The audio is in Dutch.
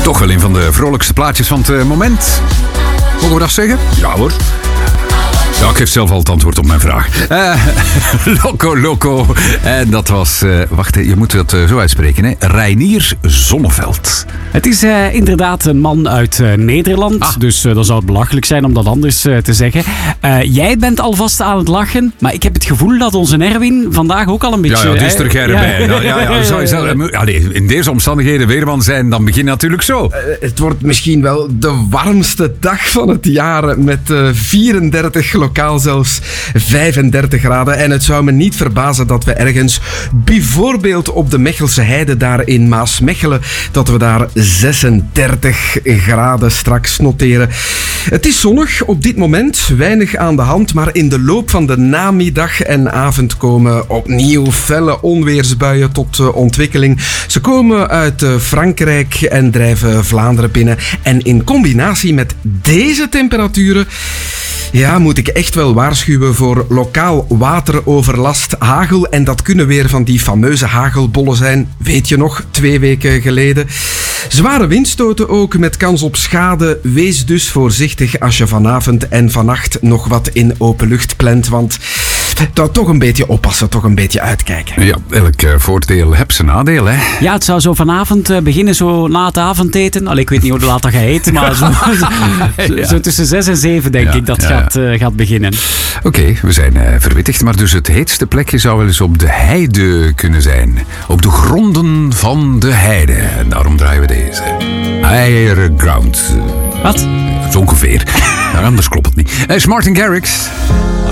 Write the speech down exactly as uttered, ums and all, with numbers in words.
Toch wel een van de vrolijkste plaatjes van het moment. Mogen we dat zeggen? Ja hoor. Ja, ik geef zelf al het antwoord op mijn vraag. Uh, loco, loco. En dat was... Uh, wacht, je moet dat uh, zo uitspreken, hè. Reinier Zonneveld. Het is uh, inderdaad een man uit uh, Nederland. Ah. Dus uh, dan zou het belachelijk zijn om dat anders uh, te zeggen. Uh, jij bent alvast aan het lachen. Maar ik heb het gevoel dat onze Erwin vandaag ook al een beetje... Ja, ja, die is er jij erbij. Ja. Ja, ja, zou je zelf, ja, nee, in deze omstandigheden weerman zijn, dan begin je natuurlijk zo. Uh, het wordt misschien wel de warmste dag van het jaar. Met uh, vierendertig, lokaal zelfs vijfendertig graden. En het zou me niet verbazen dat we ergens, bijvoorbeeld op de Mechelse Heide, daar in Maasmechelen, dat we daar zesendertig graden straks noteren. Het is zonnig op dit moment, weinig aan de hand, maar in de loop van de namiddag en avond komen opnieuw felle onweersbuien tot uh, ontwikkeling. Ze komen uit uh, Frankrijk en drijven Vlaanderen binnen. En in combinatie met deze temperaturen, ja, moet ik echt wel waarschuwen voor lokaal wateroverlast, hagel. En dat kunnen weer van die fameuze hagelbollen zijn. Weet je nog, twee weken geleden. Zware windstoten ook, met kans op schade. Wees dus voorzichtig als je vanavond en vannacht nog wat in open lucht plant. Want dat toch een beetje oppassen, toch een beetje uitkijken. Ja, elk uh, voordeel heeft zijn nadeel, hè? Ja, het zou zo vanavond uh, beginnen, zo na het avondeten. Allee, ik weet niet hoe laat dat gaat eten, maar zo, zo, ja. zo tussen zes en zeven denk ja, ik dat ja, gaat, uh, gaat beginnen. Oké, okay, we zijn uh, verwittigd, maar dus het heetste plekje zou wel eens op de heide kunnen zijn. Op de gronden van de heide. En daarom draaien we deze. Higher Ground. Wat? Zo ongeveer. Ja, anders klopt het niet. Uh, Martin Garrix.